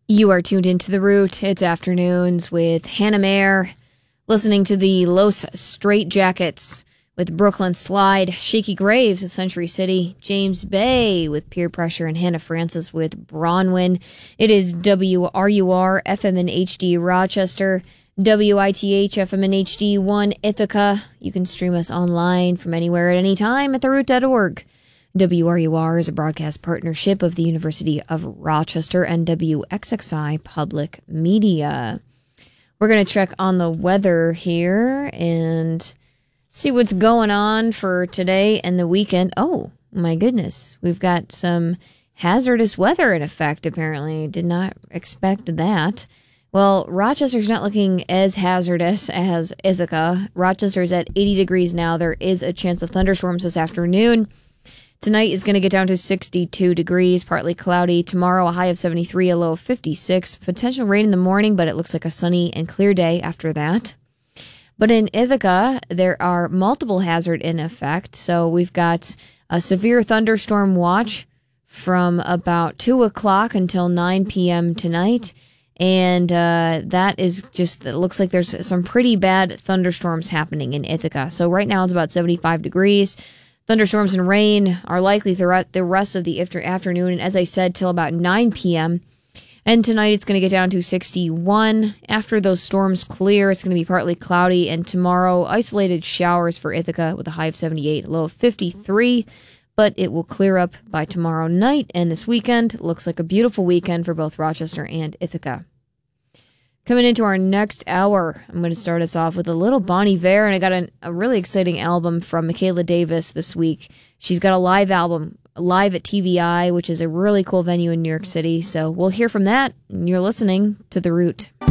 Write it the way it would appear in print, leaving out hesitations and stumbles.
You are tuned into The Root. It's afternoons with Hannah Mayer, listening to the Los Straight Jackets with Brooklyn Slide, Shaky Graves with Century City, James Bay with Peer Pressure, and Hannah Francis with Bronwyn. It is WRUR FM in HD Rochester, WITH FM in HD 1 Ithaca. You can stream us online from anywhere at any time at theroot.org. WRUR is a broadcast partnership of the University of Rochester and WXXI Public Media. We're going to check on the weather here and see what's going on for today and the weekend. Oh, my goodness. We've got some hazardous weather in effect, apparently. Did not expect that. Well, Rochester's not looking as hazardous as Ithaca. Rochester's at 80 degrees now. There is a chance of thunderstorms this afternoon. Tonight is going to get down to 62 degrees, partly cloudy. Tomorrow, a high of 73, a low of 56. Potential rain in the morning, but it looks like a sunny and clear day after that. But in Ithaca, there are multiple hazards in effect. So we've got a severe thunderstorm watch from about 2 o'clock until 9 p.m. tonight. And that is just, it looks like there's some pretty bad thunderstorms happening in Ithaca. So right now it's about 75 degrees. Thunderstorms and rain are likely throughout the rest of the afternoon, and as I said, till about 9 p.m. And tonight it's going to get down to 61. After those storms clear, it's going to be partly cloudy, and tomorrow, isolated showers for Ithaca with a high of 78, a low of 53. But it will clear up by tomorrow night, and this weekend looks like a beautiful weekend for both Rochester and Ithaca. Coming into our next hour, I'm going to start us off with a little Bon Iver, and I got a really exciting album from Michaela Davis this week. She's got a live album, live at TVI, which is a really cool venue in New York City, so we'll hear from that, and you're listening to The Root.